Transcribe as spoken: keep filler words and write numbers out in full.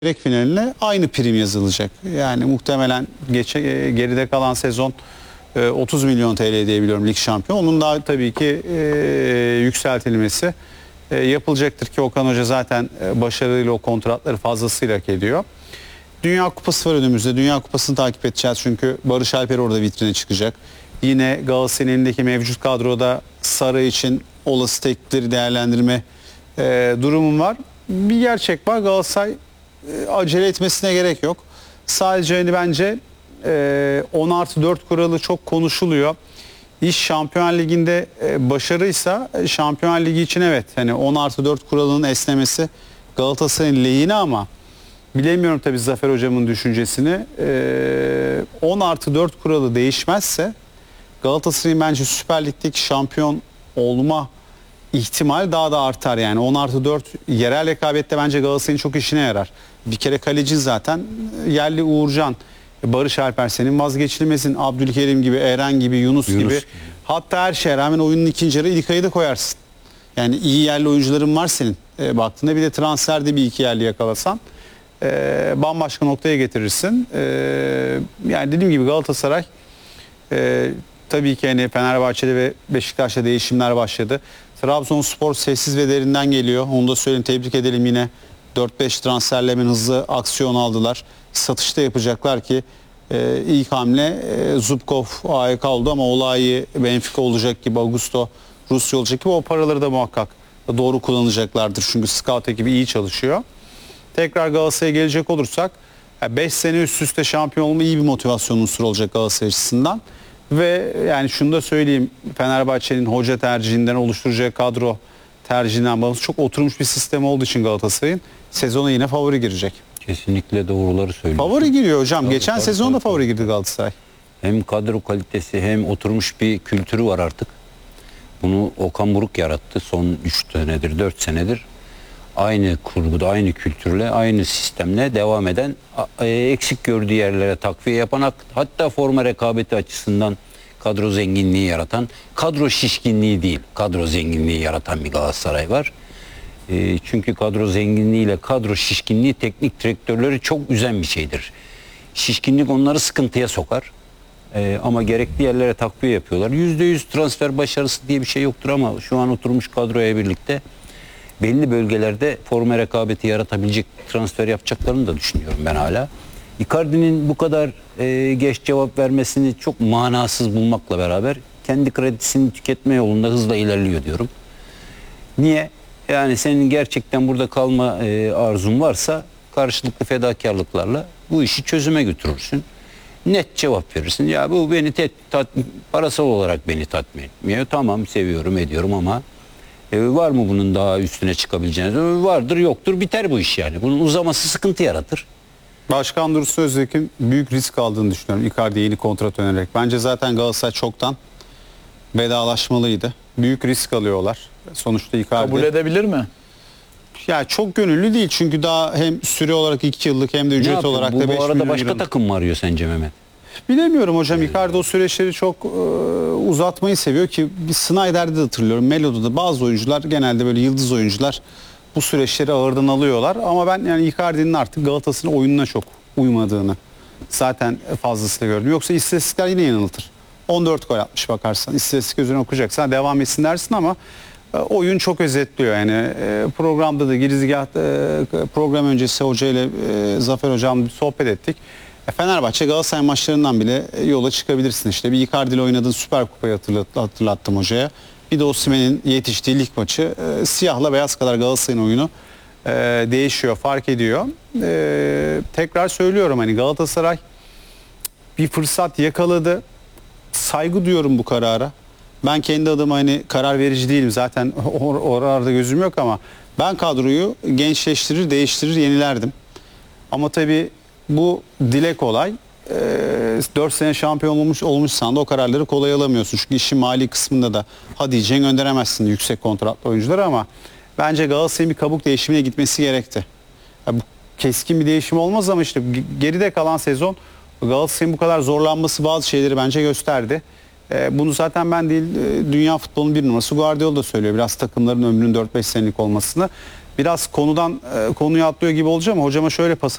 çeyrek finaline aynı prim yazılacak. Yani muhtemelen geçe, geride kalan sezon otuz milyon T L diye biliyorum lig şampiyonu. Onun daha tabii ki e, yükseltilmesi e, yapılacaktır ki Okan Hoca zaten başarıyla o kontratları fazlasıyla hak ediyor. Dünya Kupası var önümüzde. Dünya Kupası'nı takip edeceğiz çünkü Barış Alper orada vitrine çıkacak. Yine Galatasaray'ın elindeki mevcut kadroda Sara için olası teklifleri değerlendirme e, durumum var. Bir gerçek var, Galatasaray e, acele etmesine gerek yok. Sadece hani bence e, on artı dört kuralı çok konuşuluyor. İş Şampiyonlar Ligi'nde e, başarıysa e, Şampiyonlar Ligi için evet hani on artı dört kuralının esnemesi Galatasaray'ın lehine ama bilemiyorum tabii Zafer Hocam'ın düşüncesini. E, on artı dört kuralı değişmezse Galatasaray'ın bence Süper Lig'deki şampiyon olma ihtimal daha da artar yani. on artı dört yerel rekabette bence Galatasaray'ın çok işine yarar. Bir kere kaleci zaten yerli Uğurcan, Barış Alper senin vazgeçilmezin, Abdülkerim gibi, Eren gibi, Yunus, Yunus gibi. gibi. Hatta her şeye rağmen oyunun ikinci yarı İlkay'ı da koyarsın. Yani iyi yerli oyuncuların var senin e, baktığında, bir de transferde bir iki yerli yakalasan e, bambaşka noktaya getirirsin. E, yani dediğim gibi Galatasaray e, tabii ki hani Fenerbahçe'de ve Beşiktaş'ta değişimler başladı. Trabzonspor sessiz ve derinden geliyor. Onu da söyleyeyim, tebrik edelim yine. dört beş transferle hemen hızlı aksiyon aldılar. Satışta yapacaklar ki e, ilk hamle e, Zubkov A Y K oldu ama Olayi Benfica olacak gibi, Augusto Rusya olacak gibi, o paraları da muhakkak doğru kullanacaklardır. Çünkü scout ekibi iyi çalışıyor. Tekrar Galatasaray'a gelecek olursak beş sene üst üste şampiyon olma iyi bir motivasyon unsuru olacak Galatasaray açısından. Ve yani şunu da söyleyeyim, Fenerbahçe'nin hoca tercihinden, oluşturacağı kadro tercihinden bağımsız çok oturmuş bir sistem olduğu için Galatasaray'ın sezona yine favori girecek. Kesinlikle doğruları söylüyorsun. Favori giriyor hocam. Tabii, Geçen tabii, sezon da tabii, favori tabii. girdi Galatasaray. Hem kadro kalitesi hem oturmuş bir kültürü var artık. Bunu Okan Buruk yarattı son üç senedir, dört senedir. Aynı kurguda, aynı kültürle, aynı sistemle devam eden, eksik gördüğü yerlere takviye yapan, hatta forma rekabeti açısından kadro zenginliği yaratan, kadro şişkinliği değil, kadro zenginliği yaratan bir Galatasaray var. E, çünkü kadro zenginliğiyle kadro şişkinliği teknik direktörleri çok üzen bir şeydir. Şişkinlik onları sıkıntıya sokar. E, ama gerekli yerlere takviye yapıyorlar. yüzde yüz transfer başarısı diye bir şey yoktur ama şu an oturmuş kadroya birlikte belli bölgelerde forma rekabeti yaratabilecek transfer yapacaklarını da düşünüyorum ben hala. Icardi'nin bu kadar e, geç cevap vermesini çok manasız bulmakla beraber kendi kredisini tüketme yolunda hızla ilerliyor diyorum. Niye? Yani senin gerçekten burada kalma e, arzun varsa karşılıklı fedakarlıklarla bu işi çözüme götürürsün. Net cevap verirsin. Ya bu beni tet, tat, parasal olarak beni tatmin etmiyor. Tamam, seviyorum, ediyorum ama e, var mı bunun daha üstüne çıkabileceğiniz? Vardır, yoktur, biter bu iş yani. Bunun uzaması sıkıntı yaratır. Başkan Dursun Özbek'in büyük risk aldığını düşünüyorum Icardi'ye yeni kontrat önererek. Bence zaten Galatasaray çoktan vedalaşmalıydı. Büyük risk alıyorlar. Sonuçta Icardi... Kabul edebilir mi? Ya çok gönüllü değil çünkü daha hem süre olarak iki yıllık hem de ücret olarak bu, da beş bu arada milyon başka euro. takım mı arıyor sence Mehmet? Bilemiyorum hocam. Icardi o süreçleri çok e, uzatmayı seviyor ki bir Snyder'de de hatırlıyorum. Melo'da da bazı oyuncular, genelde böyle yıldız oyuncular bu süreçleri ağırdan alıyorlar. Ama ben yani Icardi'nin artık Galatasaray'ın oyununa çok uymadığını zaten fazlasıyla gördüm. Yoksa istatistikler yine yanıltır. on dört gol atmış bakarsan. İstatistik üzerine okuyacaksan devam etsin dersin ama e, oyun çok özetliyor. Yani e, programda da girizgah e, program öncesi hocayla e, Zafer hocam sohbet ettik. Fenerbahçe Galatasaray maçlarından bile yola çıkabilirsin işte. Bir Icardi ile oynadığın Süper Kupayı hatırlattım hocaya. Bir de Osimhen'in yetiştiği lig maçı. E, siyahla beyaz kadar Galatasaray'ın oyunu e, değişiyor, fark ediyor. E, tekrar söylüyorum, hani Galatasaray bir fırsat yakaladı. Saygı duyuyorum bu karara. Ben kendi adıma hani karar verici değilim. Zaten or oralarda gözüm yok ama ben kadroyu gençleştirir, değiştirir, yenilerdim. Ama tabii bu dile kolay. E, dört sene şampiyon olmuş olmuşsan da o kararları kolay alamıyorsun. Çünkü işin mali kısmında da hadi diyeceksin, gönderemezsin yüksek kontratlı oyuncuları ama bence Galatasaray'ın bir kabuk değişimine gitmesi gerekti. Ya bu keskin bir değişim olmaz ama işte geride kalan sezon Galatasaray'ın bu kadar zorlanması bazı şeyleri bence gösterdi. E, bunu zaten ben değil, e, dünya futbolunun bir numarası Guardiola da söylüyor. Biraz takımların ömrünün dört beş senelik olmasını. Biraz konudan e, konuya atlıyor gibi olacağım ama hocama şöyle pas